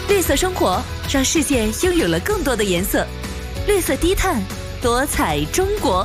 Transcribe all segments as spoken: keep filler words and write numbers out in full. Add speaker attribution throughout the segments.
Speaker 1: 绿色生活让世界拥有了更多的颜色。绿色低碳，多彩中国。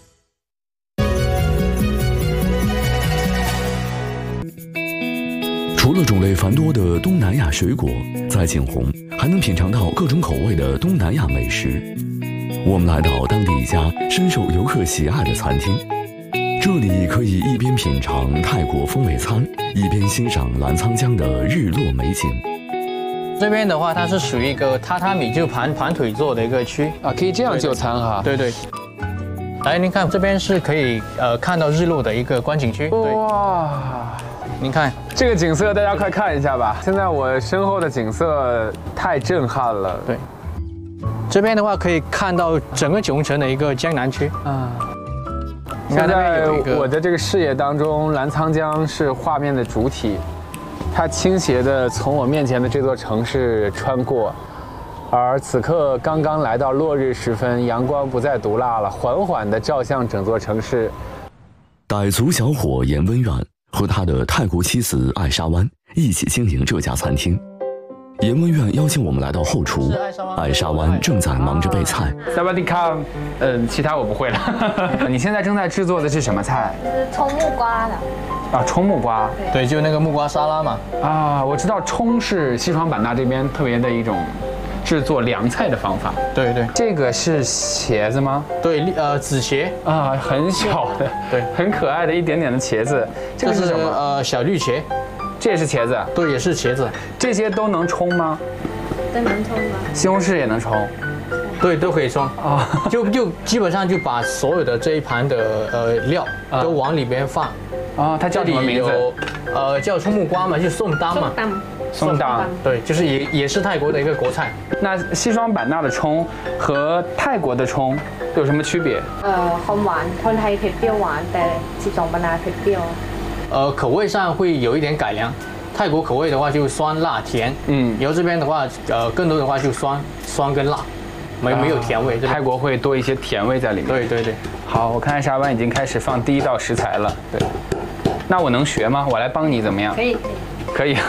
Speaker 2: 除了种类繁多的东南亚水果，在景洪还能品尝到各种口味的东南亚美食。我们来到当地一家深受游客喜爱的餐厅，这里可以一边品尝泰国风味餐，一边欣赏澜沧江的日落美景。
Speaker 3: 这边的话，它是属于一个榻榻米就盘盘腿坐的一个区
Speaker 4: 啊，可以这样就餐哈。
Speaker 3: 对对。来，您看这边是可以呃看到日落的一个观景区。
Speaker 4: 哇，
Speaker 3: 您看
Speaker 4: 这个景色，大家快看一下吧。现在我身后的景色太震撼了。
Speaker 3: 对。这边的话可以看到整个九龙城的一个江南区
Speaker 4: 啊。现在我的这个视野当中，澜沧江是画面的主体。它倾斜的从我面前的这座城市穿过，而此刻刚刚来到落日时分，阳光不再毒辣了，缓缓地照向整座城市。
Speaker 2: 傣族小伙严温远和他的泰国妻子艾莎湾一起经营这家餐厅。严温远邀请我们来到后厨，艾莎湾正在忙着备菜。
Speaker 4: 萨瓦迪卡，嗯，其他我不会了。你现在正在制作的是什么菜？
Speaker 5: 是葱木瓜的。
Speaker 4: 啊，葱木瓜，
Speaker 3: 对，就那个木瓜沙拉嘛。
Speaker 4: 啊，我知道葱是西双版纳这边特别的一种制作凉菜的方法。
Speaker 3: 对对，
Speaker 4: 这个是茄子吗？
Speaker 3: 对，呃，紫茄
Speaker 4: 啊，很小的，对，很可爱的一点点的茄子。这个是什么？
Speaker 3: 呃，小绿茄，
Speaker 4: 这也是茄子。
Speaker 3: 对，也是茄子。
Speaker 4: 这些都能冲吗？
Speaker 5: 都能冲吗？
Speaker 4: 西红柿也能冲。
Speaker 3: 对，都可以冲啊，就就基本上就把所有的这一盘的呃料都往里边放。
Speaker 4: 啊，它叫什么名字？
Speaker 3: 呃，叫葱木瓜嘛，就宋当嘛。
Speaker 4: 宋当，
Speaker 3: 对，就是也也是泰国的一个国菜。
Speaker 4: 那西双版纳的葱和泰国的葱有什么区别？
Speaker 5: 呃，好玩，คนไทยเผ็ดเปรี้ยวหวาน，แต่西双版纳เผ็ดเปรี้ยว。
Speaker 3: 呃，口味上会有一点改良。泰国口味的话就酸辣甜，嗯，然后这边的话，呃，更多的话就酸酸跟辣。没没有甜味，
Speaker 4: 泰国会多一些甜味在里面。
Speaker 3: 对对对，
Speaker 4: 好，我看艾莎湾已经开始放第一道食材了。对，那我能学吗？我来帮你怎么样？
Speaker 5: 可以，
Speaker 4: 可以。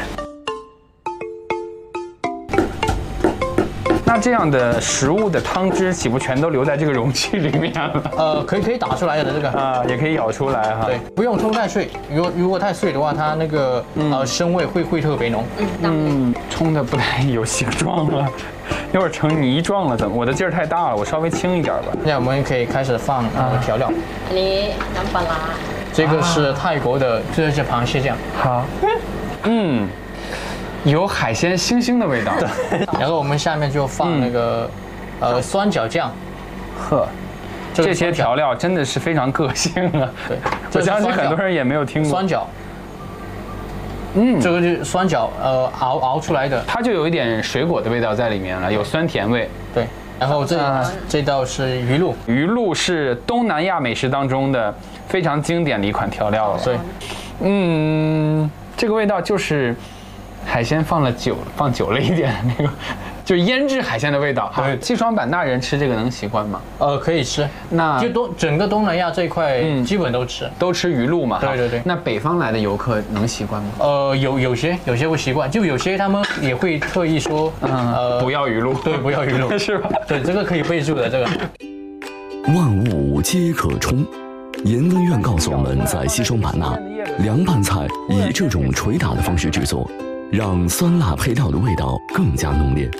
Speaker 4: 那这样的食物的汤汁岂不全都留在这个容器里面了？
Speaker 3: 呃，可以可以打出来的这个
Speaker 4: 啊，也可以舀出来哈。
Speaker 3: 对，不用冲太碎，如果如果太碎的话，它那个呃生味会会特别浓。
Speaker 4: 嗯，冲的不太有形状了。一会儿成泥状了，怎么？我的劲儿太大了，我稍微轻一点吧。
Speaker 3: 现在我们可以开始放呃调料。
Speaker 5: อันนี้น้ำปลาร้า。
Speaker 3: 这个是泰国的，这是螃蟹酱。
Speaker 4: 好。嗯，有海鲜腥腥的味道。
Speaker 3: 对。然后我们下面就放那个呃酸角酱。
Speaker 4: 呵，这些调料真的是非常个性啊。对，我相信很多人也没有听过。
Speaker 3: 酸角。嗯，这个就是酸角，呃，熬熬出来的，
Speaker 4: 它就有一点水果的味道在里面了，有酸甜味。
Speaker 3: 对，然后这、呃、这道是鱼露，
Speaker 4: 鱼露是东南亚美食当中的非常经典的一款调料了。
Speaker 3: 对，
Speaker 4: 嗯，这个味道就是海鲜放了久，放久了一点那个，就是腌制海鲜的味道。对，西双版纳人吃这个能习惯吗？
Speaker 3: 呃，可以吃。那就东整个东南亚这一块，嗯，基本都吃，
Speaker 4: 都吃鱼露嘛。
Speaker 3: 对对对。
Speaker 4: 那北方来的游客能习惯吗？
Speaker 3: 呃，有有些有些会习惯，就有些他们也会特意说，
Speaker 4: 嗯，呃，不要鱼露。
Speaker 3: 对，不要鱼露，
Speaker 4: 是吧？
Speaker 3: 对，这个可以备注的这个。
Speaker 2: 万物皆可冲。严温远告诉我们，在西双版纳，凉拌菜以这种捶打的方式制作，让酸辣配料的味道更加浓烈。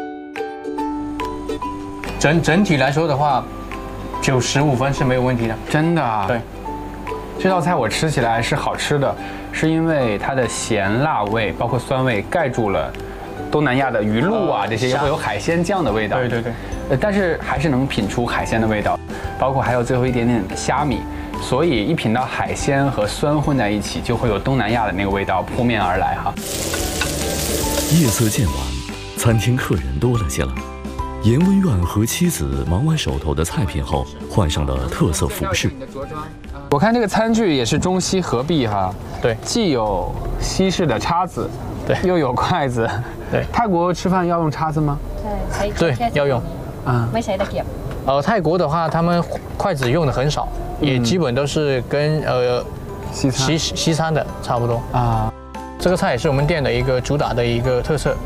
Speaker 3: 整整体来说的话，九十五分是没有问题的，
Speaker 4: 真的啊。
Speaker 3: 对，
Speaker 4: 这道菜我吃起来是好吃的，是因为它的咸辣味包括酸味盖住了东南亚的鱼露啊，这些会有海鲜酱的味道。
Speaker 3: 对对对，
Speaker 4: 呃，但是还是能品出海鲜的味道，包括还有最后一点点的虾米，所以一品到海鲜和酸混在一起，就会有东南亚的那个味道扑面而来哈。
Speaker 2: 夜色渐晚，餐厅客人多了些了。严温远和妻子忙完手头的菜品后，换上了特色服饰。
Speaker 4: 我看这个餐具也是中西合璧哈，
Speaker 3: 对，
Speaker 4: 既有西式的叉子，
Speaker 3: 对，
Speaker 4: 又有筷子，
Speaker 3: 对。
Speaker 4: 泰国吃饭要用叉子吗？
Speaker 3: 对，要用。
Speaker 5: 啊，ไม่ใช้ตะเกียบ。
Speaker 3: 呃，泰国的话，他们筷子用的很少，嗯、也基本都是跟呃
Speaker 4: 西餐
Speaker 3: 西西餐的差不多啊。这个菜也是我们店的一个主打的一个特色。